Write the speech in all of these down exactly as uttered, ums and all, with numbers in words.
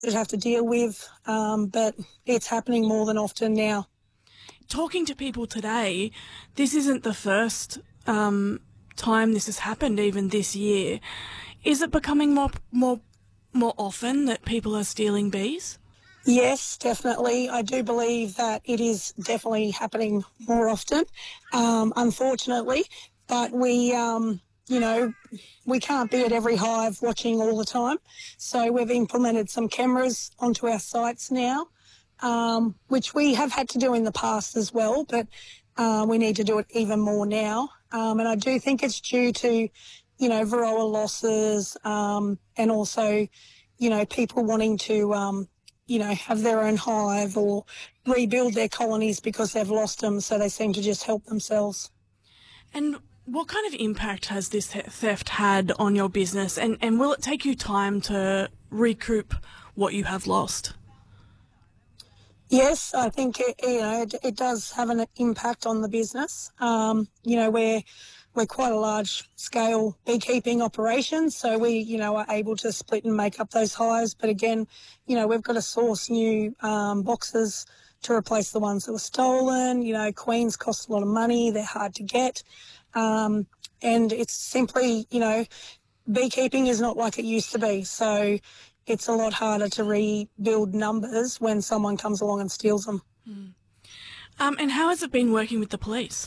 have to deal with, um, but it's happening more than often now. Talking to people today, this isn't the first um, time this has happened, even this year. Is it becoming more more more often that people are stealing bees? Yes, definitely. I do believe that it is definitely happening more often, um, unfortunately. But we, um, you know, we can't be at every hive watching all the time. So we've implemented some cameras onto our sites now, um, which we have had to do in the past as well, but uh, we need to do it even more now. Um, and I do think it's due to, you know, varroa losses um, and also, you know, people wanting to, um, you know, have their own hive or rebuild their colonies because they've lost them, so they seem to just help themselves. And what kind of impact has this theft had on your business, and, and will it take you time to recoup what you have lost? Yes, I think it, you know, it, it does have an impact on the business. Um, you know, we're we're quite a large scale beekeeping operation, so we, you know, are able to split and make up those hives. But again, you know, we've got to source new um, boxes to replace the ones that were stolen. You know, queens cost a lot of money; they're hard to get, um, and it's simply, you know, beekeeping is not like it used to be. So it's a lot harder to rebuild numbers when someone comes along and steals them. Mm. Um, and how has it been working with the police?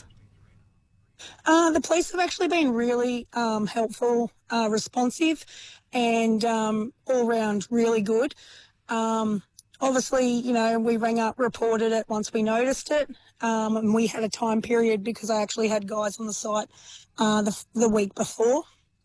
Uh, the police have actually been really um, helpful, uh, responsive, and um, all round really good. Um, obviously, you know, we rang up, reported it once we noticed it, um, and we had a time period because I actually had guys on the site uh, the, the week before.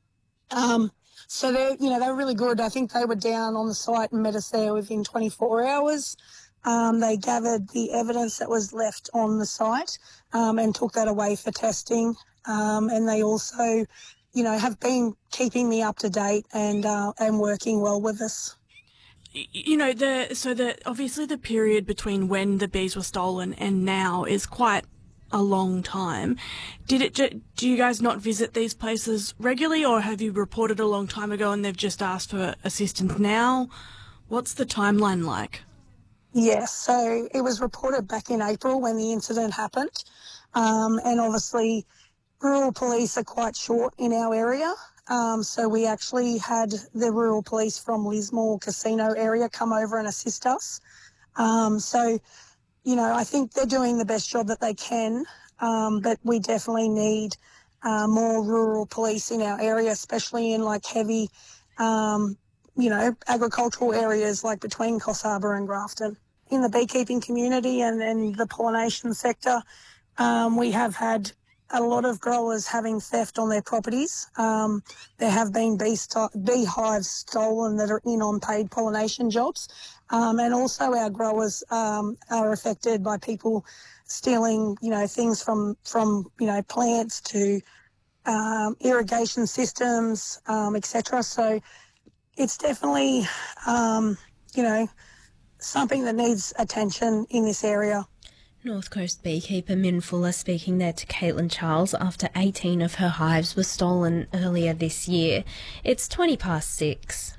Um, so they, you know, they were really good. I think they were down on the site and met us there within twenty-four hours. Um, they gathered the evidence that was left on the site um, and took that away for testing. Um, and they also, you know, have been keeping me up to date and uh, and working well with us. You know, the so the obviously the period between when the bees were stolen and now is quite a long time. Did it? Ju- do you guys not visit these places regularly, or have you reported a long time ago and they've just asked for assistance now? What's the timeline like? Yes, so it was reported back in April when the incident happened, um, and obviously rural police are quite short in our area, um, so we actually had the rural police from Lismore Casino area come over and assist us. Um, so, you know, I think they're doing the best job that they can, um, but we definitely need uh, more rural police in our area, especially in like heavy um you know, agricultural areas like between Coffs Harbour and Grafton. In the beekeeping community and, and the pollination sector, um, we have had a lot of growers having theft on their properties. Um, there have been bee sto- beehives stolen that are in on paid pollination jobs. Um, and also our growers um, are affected by people stealing, you know, things from, from you know, plants to um, irrigation systems, um, et cetera. So it's definitely, um, you know, something that needs attention in this area. North Coast beekeeper Min Fuller speaking there to Caitlin Charles after eighteen of her hives were stolen earlier this year. It's twenty past six.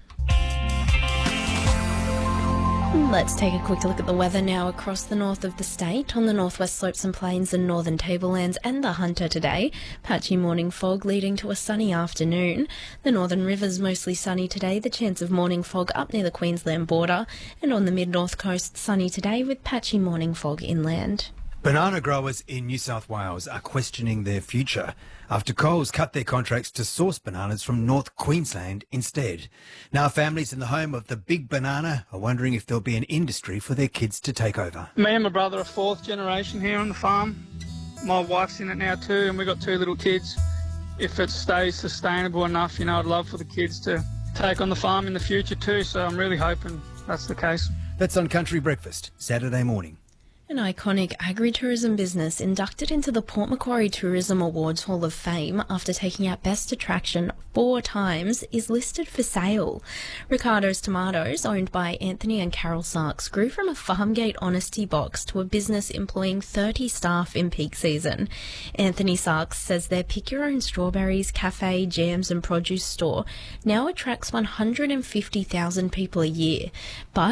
Let's take a quick look at the weather now across the north of the state. On the northwest slopes and plains and northern tablelands and the Hunter today, patchy morning fog leading to a sunny afternoon. The northern rivers mostly sunny today, the chance of morning fog up near the Queensland border. And on the mid-north coast, sunny today with patchy morning fog inland. Banana growers in New South Wales are questioning their future after Coles cut their contracts to source bananas from North Queensland instead. Now families in the home of the big banana are wondering if there'll be an industry for their kids to take over. Me and my brother are fourth generation here on the farm. My wife's in it now too, and we've got two little kids. If it stays sustainable enough, you know, I'd love for the kids to take on the farm in the future too, so I'm really hoping that's the case. That's on Country Breakfast, Saturday morning. An iconic agritourism business inducted into the Port Macquarie Tourism Awards Hall of Fame after taking out Best Attraction four times is listed for sale. Ricardo's Tomatoes, owned by Anthony and Carol Sarks, grew from a farmgate honesty box to a business employing thirty staff in peak season. Anthony Sarks says their Pick Your Own Strawberries, cafe, jams and produce store now attracts one hundred fifty thousand people a year, but